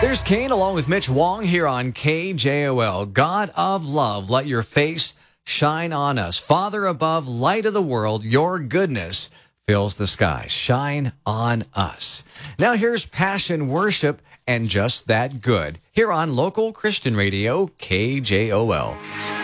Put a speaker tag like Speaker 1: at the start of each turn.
Speaker 1: There's Kane along with Mitch Wong here on KJOL. God of love, let your face shine on us. Father above, light of the world, your goodness fills the sky. Shine on us. Now here's Passion Worship and Just That Good here on local Christian radio KJOL.